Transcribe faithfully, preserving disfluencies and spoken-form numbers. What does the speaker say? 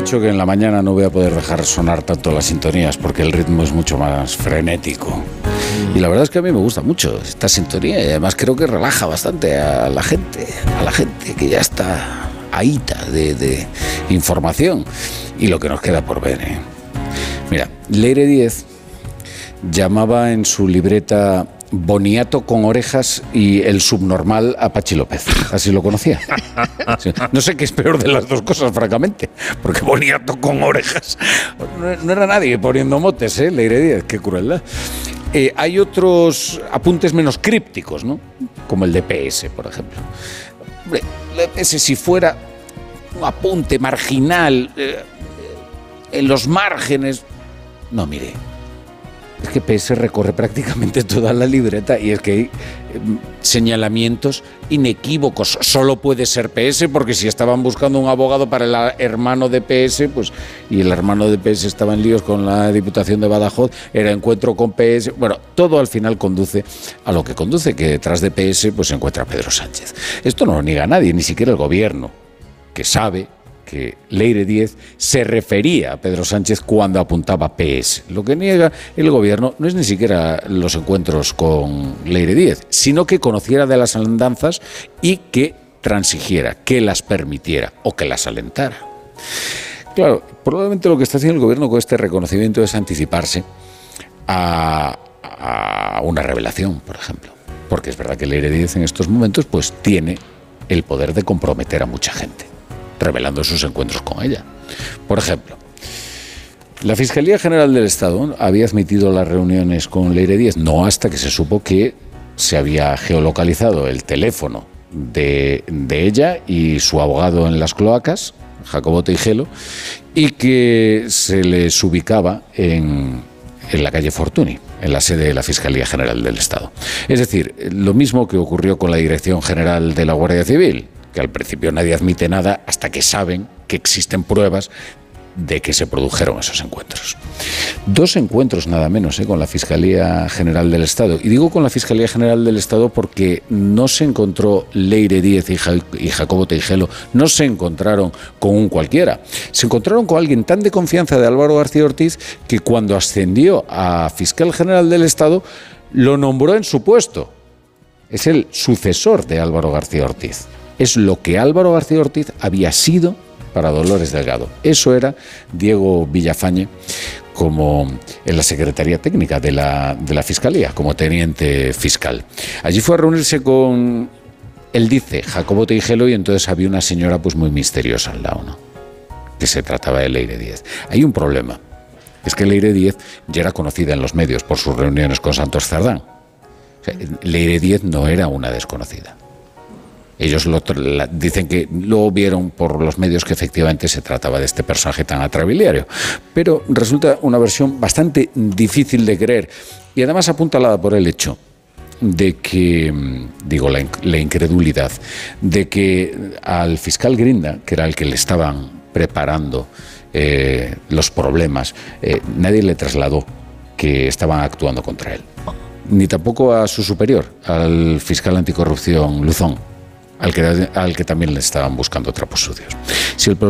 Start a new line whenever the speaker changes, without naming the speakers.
dicho que en la mañana no voy a poder dejar sonar tanto las sintonías porque el ritmo es mucho más frenético. Y la verdad es que a mí me gusta mucho esta sintonía y además creo que relaja bastante a la gente, a la gente que ya está ahíta de, de información y lo que nos queda por ver, ¿eh? Mira, Leire Díez llamaba en su libreta Boniato con orejas y el subnormal a Pachi López. Así lo conocía. Sí. No sé qué es peor de las dos cosas, francamente, porque Boniato con orejas no, no era nadie poniendo motes, ¿eh? Leire Díez, qué crueldad. Eh, hay otros apuntes menos crípticos, ¿no? Como el de P S, por ejemplo. Hombre, el P S, si fuera un apunte marginal, eh, en los márgenes... No, mire, es que P S recorre prácticamente toda la libreta y es que hay eh, señalamientos inequívocos. Solo puede ser P S porque si estaban buscando un abogado para el hermano de P S, pues, y el hermano de P S estaba en líos con la Diputación de Badajoz, era encuentro con P S. Bueno, todo al final conduce a lo que conduce, que detrás de P S pues se encuentra Pedro Sánchez. Esto no lo niega nadie, ni siquiera el gobierno, que sabe que Leire Díez se refería a Pedro Sánchez cuando apuntaba P S. Lo que niega el gobierno no es ni siquiera los encuentros con Leire Díez, sino que conociera de las andanzas y que transigiera, que las permitiera o que las alentara. Claro, probablemente lo que está haciendo el gobierno con este reconocimiento es anticiparse a, a una revelación, por ejemplo. Porque es verdad que Leire Díez en estos momentos pues tiene el poder de comprometer a mucha gente, revelando sus encuentros con ella. Por ejemplo, la Fiscalía General del Estado había admitido las reuniones con Leire Díez, no hasta que se supo que se había geolocalizado el teléfono de, de ella y su abogado en las cloacas, Jacobo Teijelo, y que se les ubicaba en, en la calle Fortuny, en la sede de la Fiscalía General del Estado. Es decir, lo mismo que ocurrió con la Dirección General de la Guardia Civil, que al principio nadie admite nada hasta que saben que existen pruebas de que se produjeron esos encuentros. Dos encuentros nada menos ¿eh? con la Fiscalía General del Estado. Y digo con la Fiscalía General del Estado porque no se encontró Leire Díez y, ja- y Jacobo Teijelo, no se encontraron con un cualquiera. Se encontraron con alguien tan de confianza de Álvaro García Ortiz que cuando ascendió a Fiscal General del Estado lo nombró en su puesto. Es el sucesor de Álvaro García Ortiz. Es lo que Álvaro García Ortiz había sido para Dolores Delgado. Eso era Diego Villafañe como en la Secretaría Técnica de la, de la Fiscalía, como teniente fiscal. Allí fue a reunirse con, él dice, Jacobo Teijelo, y entonces había una señora pues muy misteriosa al lado, ¿no? Que se trataba de Leire Díez. Hay un problema, es que Leire Díez ya era conocida en los medios por sus reuniones con Santos Cerdán. O sea, Leire Díez no era una desconocida. Ellos lo, la, dicen que lo vieron por los medios que efectivamente se trataba de este personaje tan atrabiliario. Pero resulta una versión bastante difícil de creer y además apuntalada por el hecho de que, digo, la, la incredulidad, de que al fiscal Grinda, que era el que le estaban preparando eh, los problemas, eh, nadie le trasladó que estaban actuando contra él. Ni tampoco a su superior, al fiscal anticorrupción Luzón, al que, al que también le estaban buscando trapos sucios. Si el